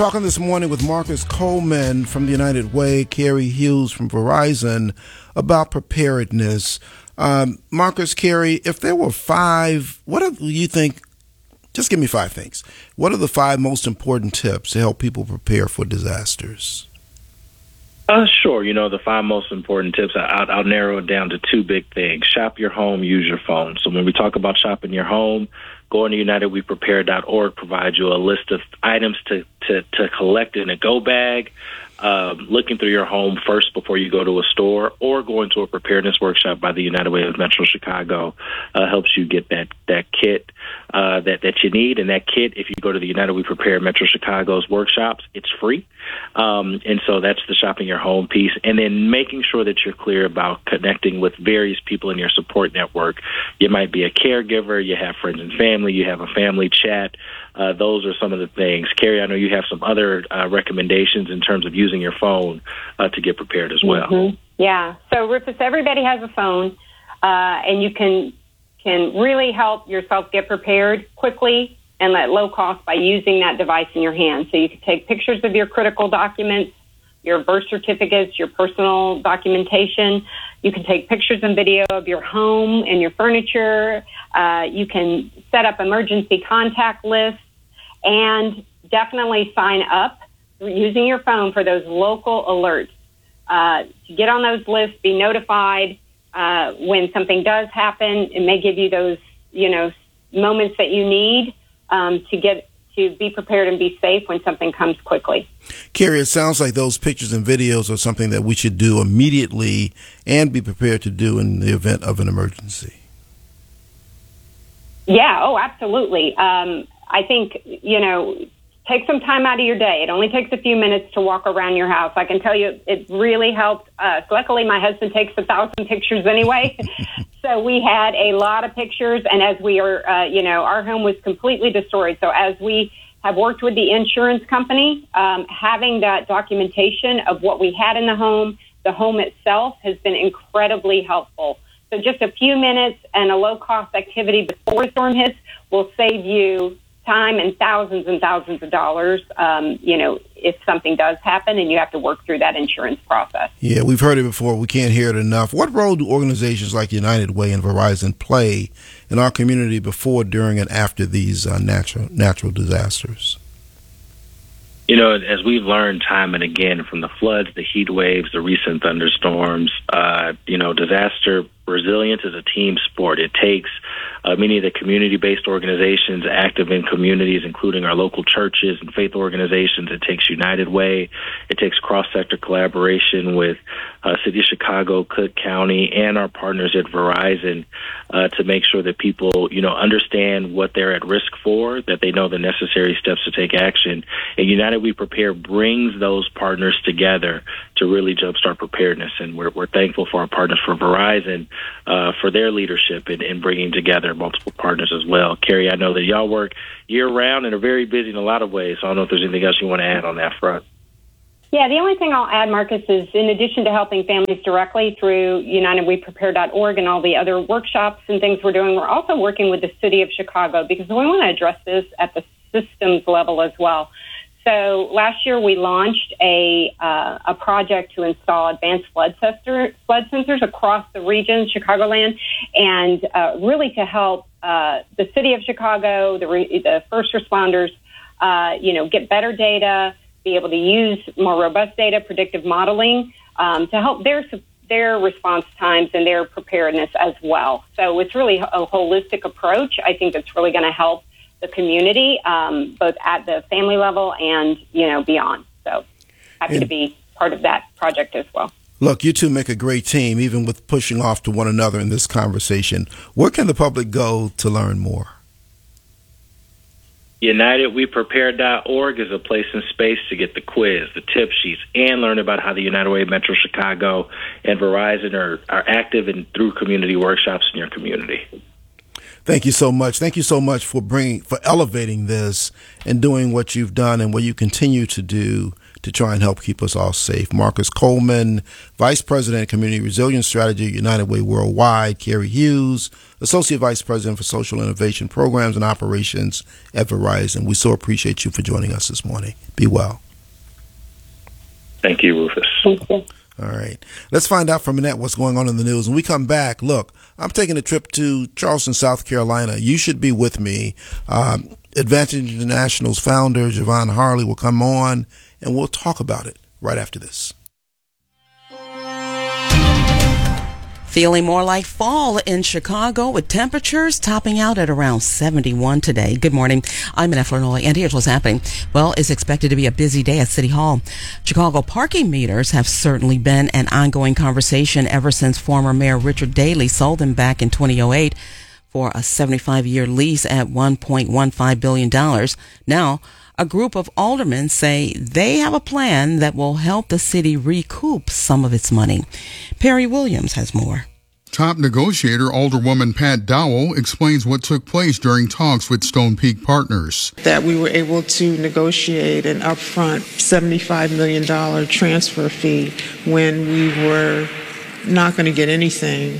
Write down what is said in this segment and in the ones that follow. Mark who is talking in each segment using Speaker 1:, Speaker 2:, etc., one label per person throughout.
Speaker 1: Talking this morning with Marcus Coleman from the United Way, Carrie Hughes from Verizon about preparedness. Marcus, Carrie, if there were five, what do you think? Just give me five things. What are the five most important tips to help people prepare for disasters?
Speaker 2: Sure. The five most important tips, I'll narrow it down to two big things. Shop your home, use your phone. So when we talk about shopping your home, going to UnitedWePrepare.org provides you a list of items to collect in a go bag. Looking through your home first before you go to a store, or going to a preparedness workshop by the United Way of Metro Chicago helps you get that kit that you need. And that kit, if you go to the United Way Prepare Metro Chicago's workshops, it's free. And so that's the shopping your home piece. And then making sure that you're clear about connecting with various people in your support network. You might be a caregiver, you have friends and family, you have a family chat. Those are some of the things. Carrie, I know you have some other recommendations in terms of using your phone to get prepared as well.
Speaker 3: Mm-hmm. Yeah. So, Rufus, everybody has a phone, and you can really help yourself get prepared quickly and at low cost by using that device in your hand. So you can take pictures of your critical documents, your birth certificates, your personal documentation. You can take pictures and video of your home and your furniture. You can set up emergency contact lists, and definitely sign up using your phone for those local alerts. To get on those lists, be notified when something does happen. It may give you those, moments that you need to be prepared and be safe when something comes quickly.
Speaker 1: Carrie, it sounds like those pictures and videos are something that we should do immediately and be prepared to do in the event of an emergency.
Speaker 3: Yeah, absolutely. I think, take some time out of your day. It only takes a few minutes to walk around your house. I can tell you it really helped us. Luckily, my husband takes 1,000 pictures anyway. So we had a lot of pictures. And as we are, our home was completely destroyed. So as we have worked with the insurance company, having that documentation of what we had in the home itself has been incredibly helpful. So just a few minutes and a low-cost activity before a storm hits will save you time and thousands of dollars, if something does happen and you have to work through that insurance process.
Speaker 1: Yeah, we've heard it before. We can't hear it enough. What role do organizations like United Way and Verizon play in our community before, during, and after these natural disasters?
Speaker 2: As we've learned time and again from the floods, the heat waves, the recent thunderstorms, disaster resilience is a team sport. It takes many of the community-based organizations active in communities, including our local churches and faith organizations. It takes United Way. It takes cross-sector collaboration with City of Chicago, Cook County, and our partners at Verizon to make sure that people, understand what they're at risk for, that they know the necessary steps to take action. And United We Prepare brings those partners together to really jumpstart preparedness. And we're thankful for our partners for Verizon for their leadership in bringing together multiple partners as well. Carrie, I know that y'all work year-round and are very busy in a lot of ways, so I don't know if there's anything else you want to add on that front.
Speaker 3: Yeah, the only thing I'll add, Marcus, is in addition to helping families directly through UnitedWePrepare.org and all the other workshops and things we're doing, we're also working with the City of Chicago because we want to address this at the systems level as well. So last year we launched a project to install advanced flood sensors across the region, Chicagoland, and really to help the City of Chicago, the first responders, get better data, be able to use more robust data, predictive modeling, to help their response times and their preparedness as well. So it's really a holistic approach. I think it's really going to help the community, both at the family level and, beyond. So happy to be part of that project as well.
Speaker 1: Look, you two make a great team, even with pushing off to one another in this conversation. Where can the public go to learn more?
Speaker 2: UnitedWePrepare.org is a place and space to get the quiz, the tip sheets, and learn about how the United Way of Metro Chicago and Verizon are active and through community workshops in your community.
Speaker 1: Thank you so much. Thank you so much for elevating this and doing what you've done and what you continue to do to try and help keep us all safe. Marcus Coleman, Vice President, Community Resilience Strategy at United Way Worldwide. Carrie Hughes, Associate Vice President for Social Innovation Programs and Operations at Verizon. We so appreciate you for joining us this morning. Be well.
Speaker 2: Thank you, Rufus.
Speaker 3: Thank you.
Speaker 1: All right. Let's find out from Annette what's going on in the news. When we come back, look, I'm taking a trip to Charleston, South Carolina. You should be with me. Advantage International's founder, Javon Harley, will come on, and we'll talk about it right after this.
Speaker 4: Feeling more like fall in Chicago with temperatures topping out at around 71 today. Good morning. I'm Annette Flournoy, and here's what's happening. Well, it's expected to be a busy day at City Hall. Chicago parking meters have certainly been an ongoing conversation ever since former Mayor Richard Daley sold them back in 2008 for a 75-year lease at $1.15 billion. Now, a group of aldermen say they have a plan that will help the city recoup some of its money. Perry Williams has more.
Speaker 5: Top negotiator Alderwoman Pat Dowell explains what took place during talks with Stone Peak Partners.
Speaker 6: That we were able to negotiate an upfront $75 million transfer fee when we were not going to get anything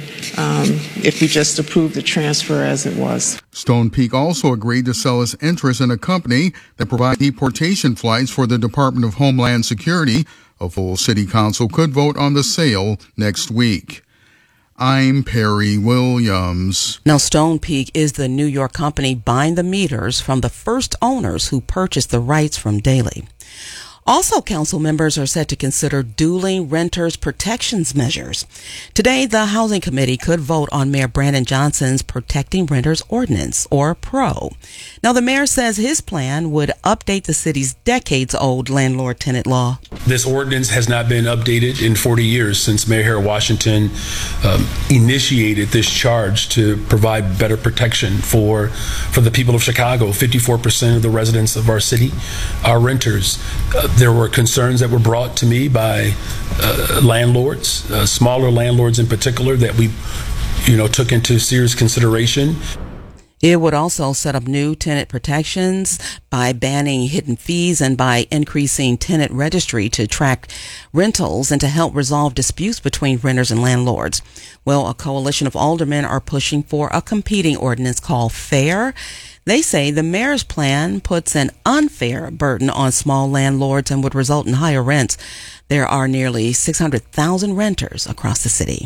Speaker 6: if we just approved the transfer as it was.
Speaker 5: Stone Peak also agreed to sell its interest in a company that provides deportation flights for the Department of Homeland Security. A full city council could vote on the sale next week. I'm Perry Williams.
Speaker 4: Now, Stone Peak is the New York company buying the meters from the first owners who purchased the rights from Daley. Also, council members are set to consider dueling renters' protections measures. Today, the Housing Committee could vote on Mayor Brandon Johnson's Protecting Renters Ordinance, or PRO. Now, the mayor says his plan would update the city's decades-old landlord-tenant law.
Speaker 7: This ordinance has not been updated in 40 years since Mayor Harry Washington initiated this charge to provide better protection for the people of Chicago. 54% of the residents of our city are renters. There were concerns that were brought to me by landlords, smaller landlords in particular, that we, took into serious consideration.
Speaker 4: It would also set up new tenant protections by banning hidden fees and by increasing tenant registry to track rentals and to help resolve disputes between renters and landlords. Well, a coalition of aldermen are pushing for a competing ordinance called FAIR. They say the mayor's plan puts an unfair burden on small landlords and would result in higher rents. There are nearly 600,000 renters across the city.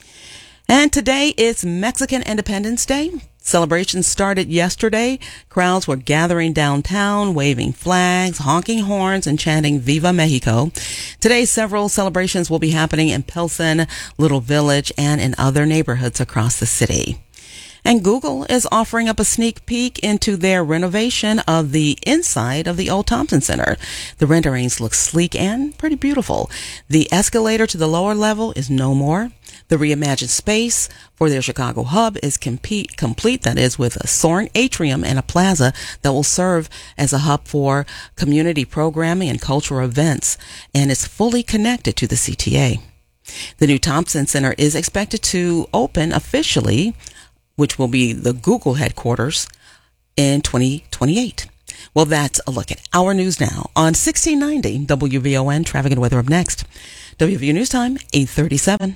Speaker 4: And today is Mexican Independence Day. Celebrations started yesterday. Crowds were gathering downtown, waving flags, honking horns, and chanting Viva Mexico. Today, several celebrations will be happening in Pilsen, Little Village, and in other neighborhoods across the city. And Google is offering up a sneak peek into their renovation of the inside of the old Thompson Center. The renderings look sleek and pretty beautiful. The escalator to the lower level is no more. The reimagined space for their Chicago hub is complete, that is, with a soaring atrium and a plaza that will serve as a hub for community programming and cultural events, and is fully connected to the CTA. The new Thompson Center is expected to open officially, which will be the Google headquarters, in 2028. Well, that's a look at our news now on 1690 WVON. Traffic and weather up next. WVU News Time, 8:37.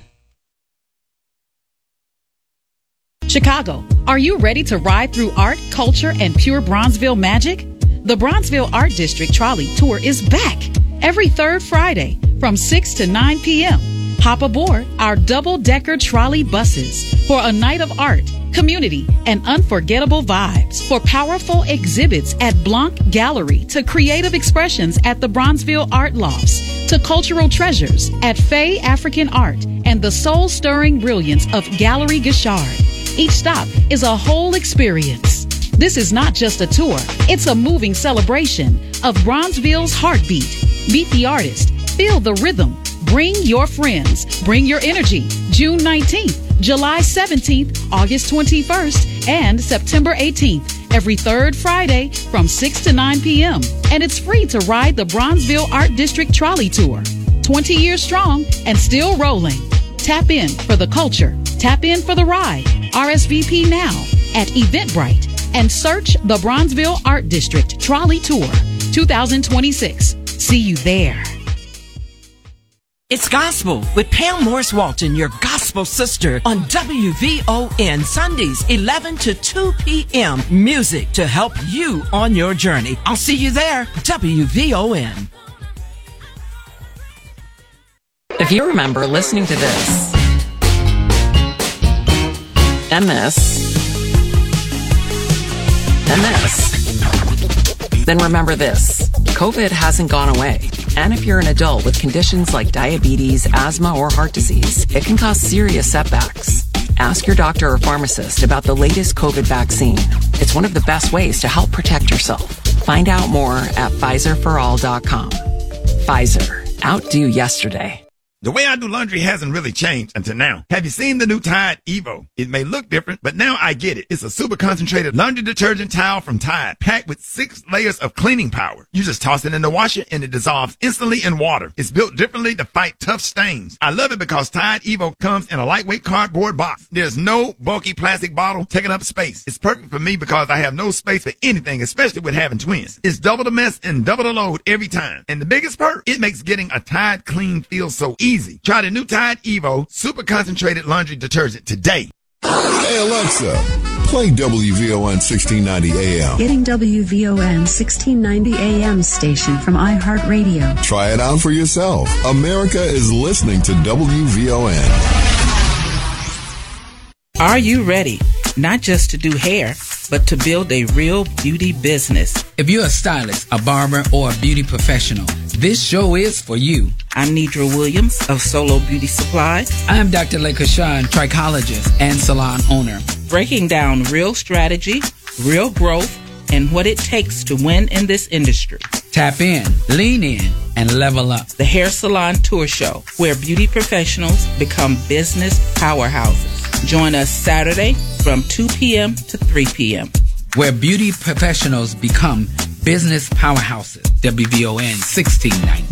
Speaker 8: Chicago, are you ready to ride through art, culture, and pure Bronzeville magic? The Bronzeville Art District Trolley Tour is back every third Friday from 6 to 9 p.m. Hop aboard our double-decker trolley buses for a night of art, community, and unforgettable vibes. For powerful exhibits at Blanc Gallery, to creative expressions at the Bronzeville Art Lofts, to cultural treasures at Fay African Art and the soul-stirring brilliance of Gallery Gishard. Each stop is a whole experience. This is not just a tour, it's a moving celebration of Bronzeville's heartbeat. Meet the artist, feel the rhythm, bring your friends, bring your energy. June 19th, July 17th, August 21st, and September 18th, every third Friday from 6 to 9 p.m. And it's free to ride the Bronzeville Art District Trolley Tour. 20 years strong and still rolling. Tap in for the culture. Tap in for the ride. RSVP now at Eventbrite and search the Bronzeville Art District Trolley Tour 2026. See you there.
Speaker 9: It's Gospel with Pam Morris Walton, your gospel sister, on WVON Sundays, 11 to 2 p.m. Music to help you on your journey. I'll see you there. WVON.
Speaker 10: If you remember listening to this and this and this, then remember this. COVID hasn't gone away. And if you're an adult with conditions like diabetes, asthma, or heart disease, it can cause serious setbacks. Ask your doctor or pharmacist about the latest COVID vaccine. It's one of the best ways to help protect yourself. Find out more at PfizerForAll.com. Pfizer. Outdo yesterday.
Speaker 11: The way I do laundry hasn't really changed until now. Have you seen the new Tide Evo? It may look different, but now I get it. It's a super concentrated laundry detergent towel from Tide, packed with 6 layers of cleaning power. You just toss it in the washer and it dissolves instantly in water. It's built differently to fight tough stains. I love it because Tide Evo comes in a lightweight cardboard box. There's no bulky plastic bottle taking up space. It's perfect for me because I have no space for anything, especially with having twins. It's double the mess and double the load every time. And the biggest perk, it makes getting a Tide clean feel so easy. Try the new Tide Evo Super Concentrated Laundry Detergent today.
Speaker 12: Hey Alexa, play WVON 1690 AM.
Speaker 13: Getting WVON 1690 AM station from iHeartRadio.
Speaker 12: Try it out for yourself. America is listening to WVON.
Speaker 14: Are you ready? Not just to do hair, but to build a real beauty business.
Speaker 15: If you're a stylist, a barber, or a beauty professional, this show is for you.
Speaker 14: I'm Nidra Williams of Solo Beauty Supply.
Speaker 15: I'm Dr. Lekashan, trichologist and salon owner.
Speaker 14: Breaking down real strategy, real growth, and what it takes to win in this industry.
Speaker 15: Tap in, lean in, and level up.
Speaker 14: The Hair Salon Tour Show, where beauty professionals become business powerhouses. Join us Saturday from 2 p.m. to 3 p.m.
Speaker 15: Where beauty professionals become business powerhouses. WVON 1690.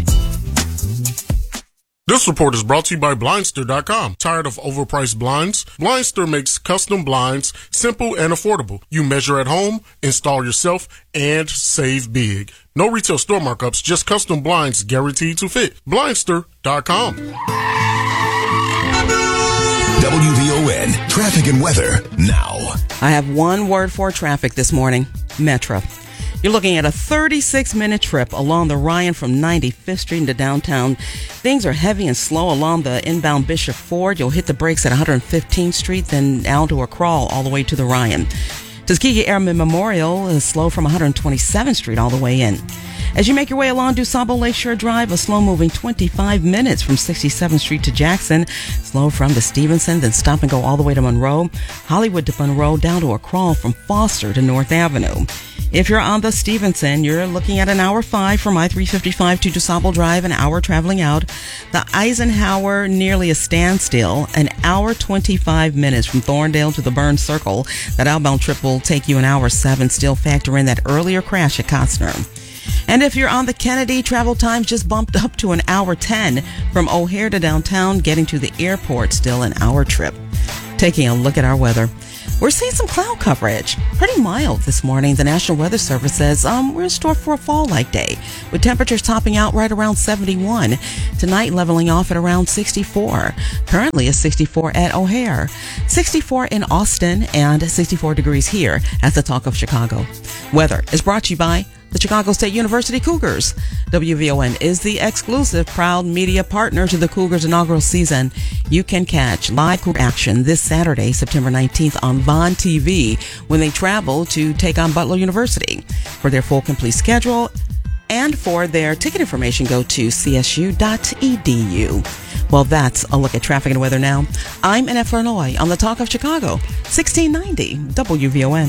Speaker 16: This report is brought to you by Blindster.com. Tired of overpriced blinds? Blindster makes custom blinds simple and affordable. You measure at home, install yourself, and save big. No retail store markups, just custom blinds guaranteed to fit. Blindster.com.
Speaker 12: WVON traffic and weather now.
Speaker 4: I have one word for traffic this morning: Metro. You're looking at a 36-minute trip along the Ryan from 95th Street into downtown. Things are heavy and slow along the inbound Bishop Ford. You'll hit the brakes at 115th Street, then down to a crawl all the way to the Ryan. Tuskegee Airmen Memorial is slow from 127th Street all the way in. As you make your way along DuSable Lakeshore Drive, a slow-moving 25 minutes from 67th Street to Jackson. Slow from the Stevenson, then stop and go all the way to Monroe. Hollywood to Monroe, down to a crawl from Foster to North Avenue. If you're on the Stevenson, you're looking at an hour 5 from I-355 to DuSable Drive, an hour traveling out. The Eisenhower, nearly a standstill, an hour 25 minutes from Thorndale to the Burns Circle. That outbound trip will take you an hour 7. Still factor in that earlier crash at Costner. And if you're on the Kennedy, travel times just bumped up to an hour 10 from O'Hare to downtown. Getting to the airport, still an hour trip. Taking a look at our weather. We're seeing some cloud coverage. Pretty mild this morning. The National Weather Service says we're in store for a fall-like day, with temperatures topping out right around 71. Tonight leveling off at around 64. Currently a 64 at O'Hare, 64 in Austin, and 64 degrees here at the Talk of Chicago. Weather is brought to you by the Chicago State University Cougars. WVON is the exclusive proud media partner to the Cougars inaugural season. You can catch live Cougar action this Saturday, September 19th on Vaughn TV when they travel to take on Butler University. For their full complete schedule and for their ticket information, go to csu.edu. Well, that's a look at traffic and weather now. I'm Annette Flournoy on the Talk of Chicago, 1690 WVON.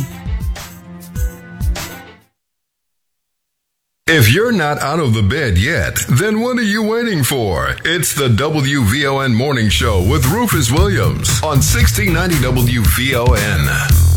Speaker 17: If you're not out of the bed yet, then what are you waiting for? It's the WVON Morning Show with Rufus Williams on 1690 WVON.